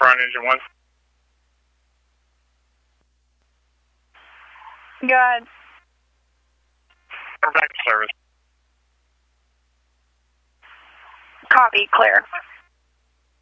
front engine 1. Go ahead. We're back to service. Copy, clear.